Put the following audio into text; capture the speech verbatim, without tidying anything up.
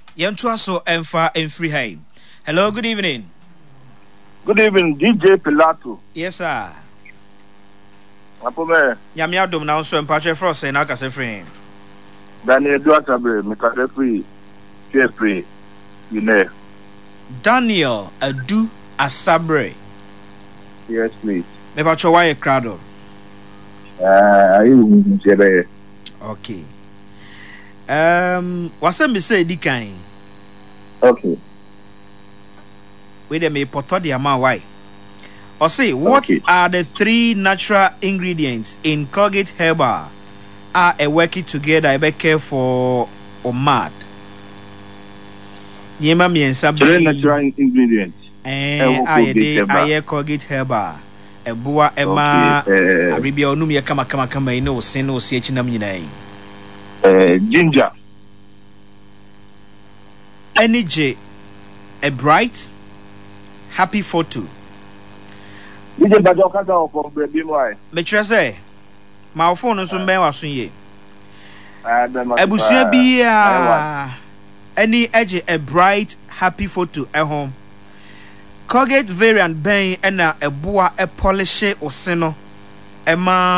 Yentua so emfa enfree hay. Hello, good evening. Good evening, D J Pilato. Yes, sir. Apome. Nyame adom na so empache frost na aka se free. Daniel Duatabe, me ka free. Free. You know. Daniel Adu Asabre. Yes, please. Me ba cho why crowd. Ah, you jebe. Okay. Um, what's me say di kan? Okay. We dey me poto di ama why? Or say, what okay. are the three natural ingredients in Colgate Herbal are a working together be care for or mad? Yema miensa three natural ingredients. Eh, aye de aye Colgate Herbal. Ebua ema aribia onum ye kama kama kama ine o sen o se achinam nyinai. Eh, ginger. Energy. A bright, happy photo. D J Bajo kasa o from baby mo. Me try say, my phone no so ben wa so ye. Ah, dem ma. Abusua bia any edge a bright, happy photo at home. Colgate variant ben na eboa e polish o seno. Ema